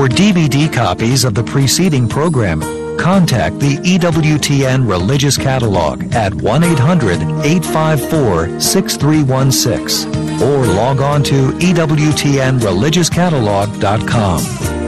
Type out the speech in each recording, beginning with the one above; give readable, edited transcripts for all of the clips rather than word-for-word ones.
For DVD copies of the preceding program, contact the EWTN Religious Catalog at 1-800-854-6316 or log on to EWTNReligiousCatalog.com.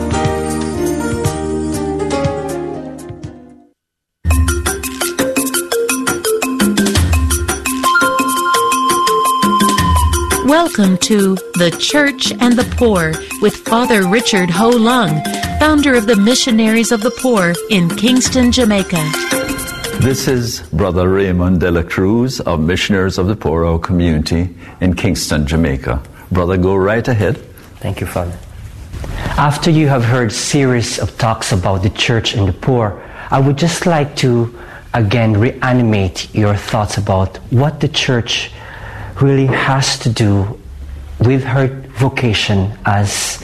Welcome to The Church and the Poor with Father Richard Ho Lung, founder of the Missionaries of the Poor in Kingston, Jamaica. This is Brother Raymond de la Cruz of Missionaries of the Poor, our community in Kingston, Jamaica. Brother, go right ahead. Thank you, Father. After you have heard series of talks about the church and the poor, I would just like to again reanimate your thoughts about what the church really has to do with her vocation as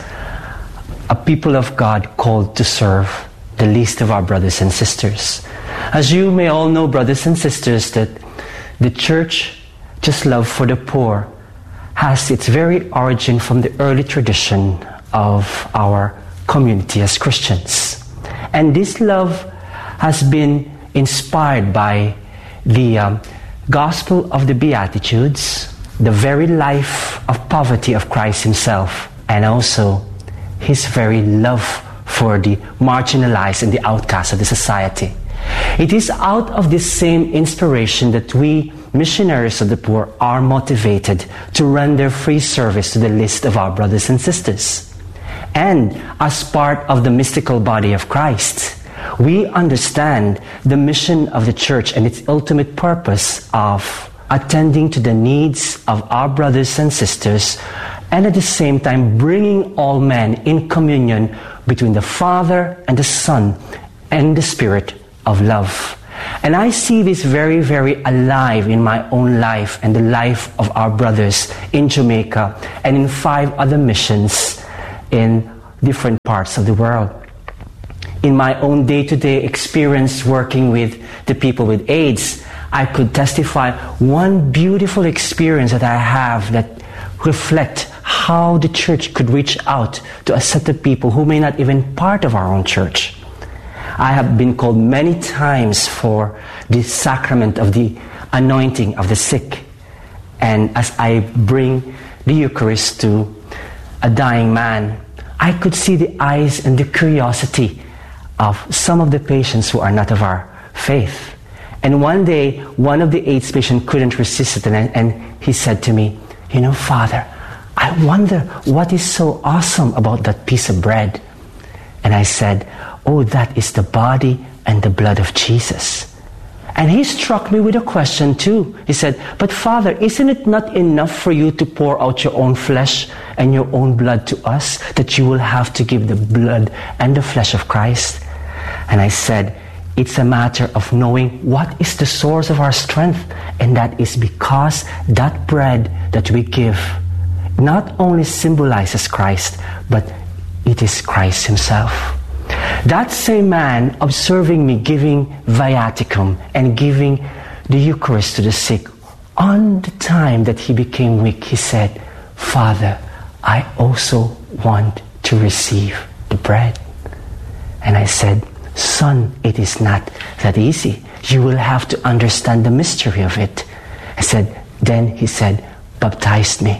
a people of God called to serve the least of our brothers and sisters. As you may all know, brothers and sisters, that the church, just love for the poor, has its very origin from the early tradition of our community as Christians. And this love has been inspired by the Gospel of the Beatitudes, the very life of poverty of Christ Himself, and also His very love for the marginalized and the outcasts of the society. It is out of this same inspiration that we, missionaries of the poor, are motivated to render free service to the least of our brothers and sisters. And as part of the mystical body of Christ, we understand the mission of the church and its ultimate purpose of attending to the needs of our brothers and sisters, and at the same time bringing all men in communion between the Father and the Son and the Spirit of love. And I see this very, very alive in my own life and the life of our brothers in Jamaica and in 5 other missions in different parts of the world. In my own day-to-day experience working with the people with AIDS, I could testify one beautiful experience that I have that reflect how the church could reach out to a set of people who may not even be part of our own church. I have been called many times for the sacrament of the anointing of the sick. And as I bring the Eucharist to a dying man, I could see the eyes and the curiosity of some of the patients who are not of our faith. And one day, one of the AIDS patients couldn't resist it, and he said to me, "You know, Father, I wonder what is so awesome about that piece of bread." And I said, "Oh, that is the body and the blood of Jesus." And he struck me with a question too. He said, "But Father, isn't it not enough for you to pour out your own flesh and your own blood to us, that you will have to give the blood and the flesh of Christ?" And I said, "It's a matter of knowing what is the source of our strength, and that is because that bread that we give not only symbolizes Christ, but it is Christ Himself." That same man, observing me giving viaticum and giving the Eucharist to the sick, on the time that he became weak, he said, "Father, I also want to receive the bread." And I said, "Son, it is not that easy. You will have to understand the mystery of it." Then he said, "Baptize me."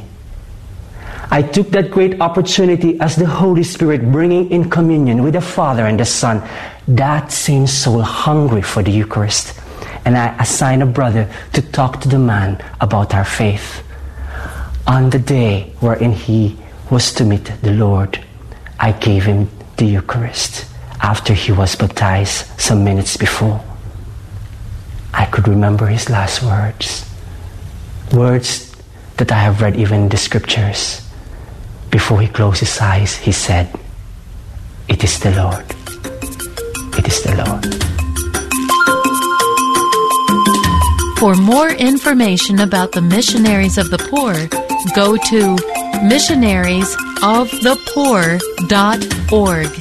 I took that great opportunity as the Holy Spirit bringing in communion with the Father and the Son, that same soul hungry for the Eucharist. And I assigned a brother to talk to the man about our faith. On the day wherein he was to meet the Lord, I gave him the Eucharist after he was baptized some minutes before. I could remember his last words. Words that I have read even in the scriptures. Before he closed his eyes, he said, "It is the Lord. It is the Lord." For more information about the Missionaries of the Poor, go to missionariesofthepoor.org.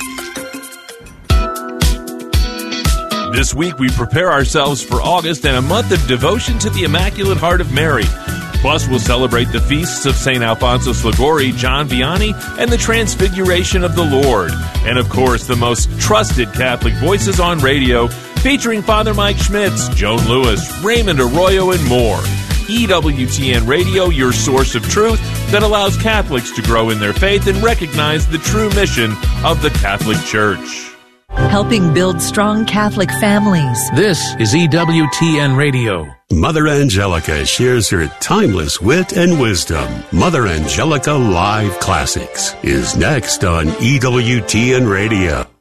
This week we prepare ourselves for August and a month of devotion to the Immaculate Heart of Mary. Plus, we'll celebrate the feasts of St. Alphonsus Liguori, John Vianney, and the Transfiguration of the Lord. And of course, the most trusted Catholic voices on radio, featuring Father Mike Schmitz, Joan Lewis, Raymond Arroyo, and more. EWTN Radio, your source of truth that allows Catholics to grow in their faith and recognize the true mission of the Catholic Church. Helping build strong Catholic families. This is EWTN Radio. Mother Angelica shares her timeless wit and wisdom. Mother Angelica Live Classics is next on EWTN Radio.